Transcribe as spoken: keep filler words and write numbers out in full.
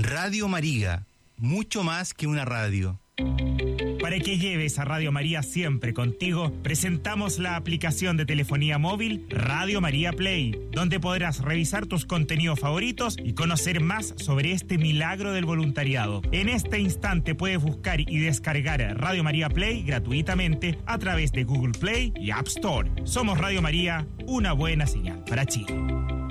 Radio María, mucho más que una radio. Para que lleves a Radio María siempre contigo, presentamos la aplicación de telefonía móvil Radio María Play, donde podrás revisar tus contenidos favoritos y conocer más sobre este milagro del voluntariado. En este instante puedes buscar y descargar Radio María Play gratuitamente a través de Google Play y App Store. Somos Radio María, una buena señal para Chile.